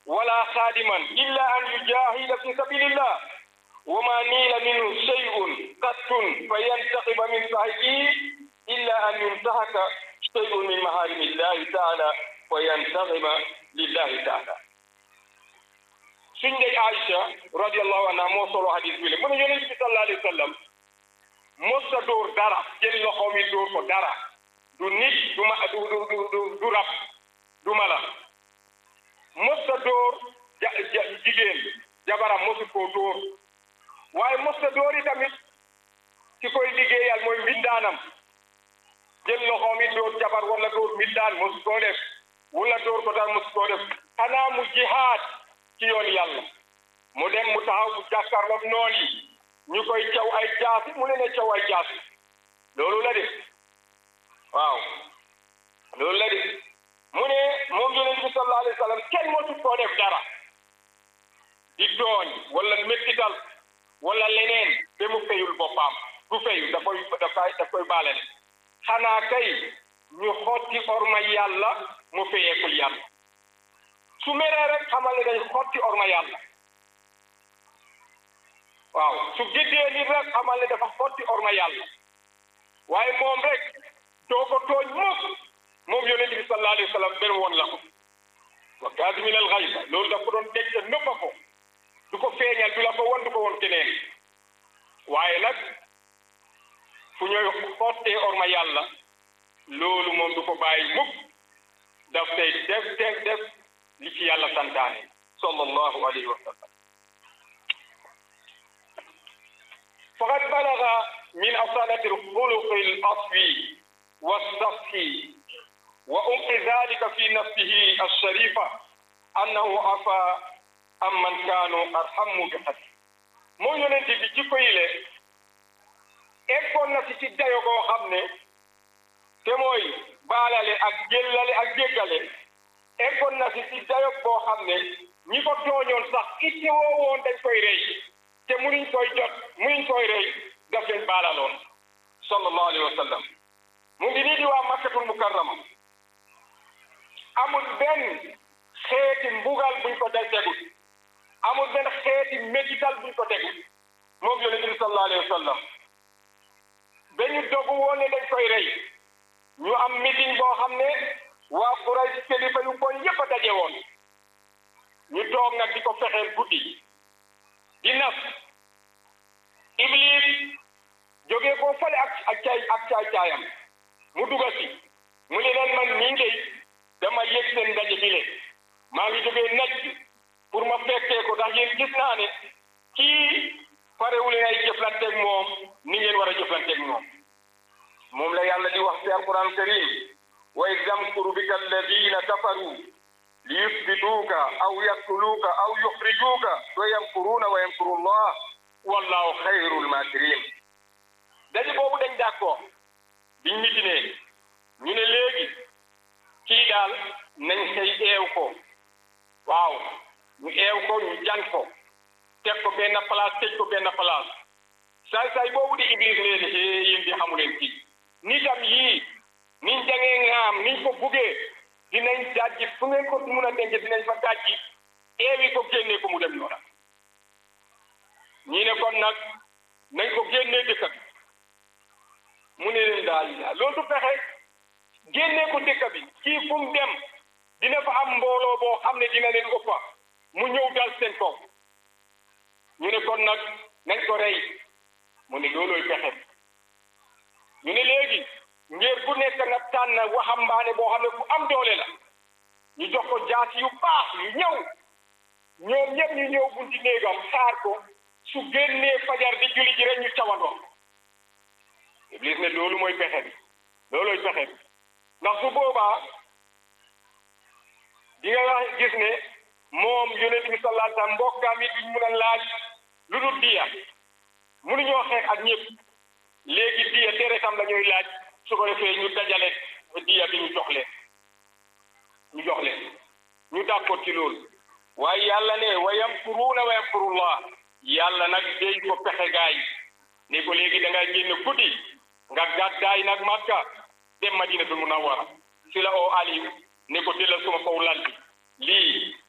ولا خادما إلا أن يجاهد في سبيل الله وما نيل منه شيء قط فينتقم من صاحبه إلا أن ينتهك شيء من محارم الله تعالى وينتقم لله تعالى. سندي عائشة رضي الله عنها موصل حديث بله من يونس صلى الله عليه وسلم موسى دور دارا جل لخومي دور ko dara du nit du rab du mala mosta door jigéen jabaram mosu koo door waaye mosta door yi tamit ki koy liggéeyal mooy mbindaanam jël loxoom yi door jabar wala door mbindaan mosu koo def wala door ko daal mosu koo def xanaa mu jihaad ci yoon yàlla mu dem mu taxaw mu jàkkaarloog noon yi ñu koy caw ay jaasi mu leen a caw ay jaasi loolu la de waaw loolu la de mu ne moom yonent bi sallallahu alayhi wa sallam kenn mosu koo def dara di tooñ wala mettital wala leneen ba mu fayul boppam du fayu daf koy baalale xanaa kay ñu xotti orma yàlla mu fayeekul yàlla su meree rek xamal ne dañ xotti orma yàlla waaw su géddee nit rek xamal ne dafa xotti orma yàlla waaye moom rek doo ko tooñ moom yonent bi sallallahu alayhi wa sallam benn woon la ko wa kaazimina al-ghayza loolu daf ko doon denc nëbba ko du ko feeñal du la ko won du ko won keneen waaye nag fu ñooy xottee orma yàlla loolu moom du ko bàyyi mukk daf tey def li ci yàlla santaane sallallahu alayhi wa sallam faqad balaga min asalati al-khuluq al-asfi was-safi وأمق ذلك في نفسه الشريفة أنه عفا عمن كانوا أرحم بحق moo yonent bi ci koy le eggoon na ci dayo goo xam ne te mooy baalale ak jëllale ak jéggale eggoon na ci dayo boo xam ne ñi ko tooñoon sax itte woo woon dañ koy rey te munuñ koy rey daf leen baalaloon sallallahu alayhi wa sallam mu ngi nii di waa Makkatul Mukarrama amul benn xeeti mbugal buñ ko tegul amul benn xeeti médical buñ ko tegul moom yonent bi sallallahu alayhi wa sallam dañu dogu woon ne dañ koy rey ñu am meeting boo xam ne waa Quraysh kilifa yu bon yëpp a daje woon ñu toog nag di ko fexeel guddi di nas Iblis jógee ko fale ak caay-caayam mu duga si mu ne leen man nii ngay dama yëg seen ndaje bi le maa ngi jógee naj pour ma fekkee ko ndax yéen gis naa ne kii parewul leen ay jëflanteeg moom ni ngeen war a jëflanteeg moom la yàlla di wax ci alquran karim wa iz yamkuru bika alladina kafaru li yusbituuka aw yaqtuluuka aw yuxrijuuka wa yamkuruuna wa yamkuru llah wallahu xayrul makirin daje boobu dañ d'accord biñ mitinee ñu ne léegi kii daal nañ xëy eew ko waaw ñu eew ko ñu jan ko teg ko benn place tëj ko benn place saay boobu di Iblis leen yéen di xamu leen kii nitam yii niñ jangee ngaam niñ ko buggee dinañ dajji fu ngeen ko mun a denc dinañ fa dajji eewi ko génnee ko mu dem yoonam ñii ne kon nag nañ ko génnee dëkk bi mu ne leen daal loolu du pexe génnee ko dëkk bi kii fu mu dem dina fa am mbooloo boo xam ne dina leen ëppa mu ñëw dal seen kaw ñu ne kon nag nañ ko rey mu ne loolooy pexe ñu ne léegi ngir bu nekk nga tànn waxambaane boo xam ne ku am doole la ñu jox ko jaasi yu baax yu ñëw ñoom ñëpp ñu ñëw bunti néegam xaar ko su génnee fajar di julli ji rek ñu tawandoo Iblis ne loolu mooy pexe bi loolooy pexe bi ndax su boobaa di nga gis ne moom yonent bi sallallahu alayhi wa sallam mbokkaam yi duñ mun a laaj lu dul diya mënuñoo xeex ak ñëpp léegi diya deretam la ñuy laaj su ko defee ñu dajale diya bi ñu jox leen ñu d'accord ci loolu waaye yàlla ne wa yamkuruuna wa yamkurullah yàlla nag day ko pexe gaay ne ko léegi da ngay génn guddi nga gàddaay nag Makka dem Madinatul Munawwara si la oo Aliou ne ko tëllal suma kaw lal bi lii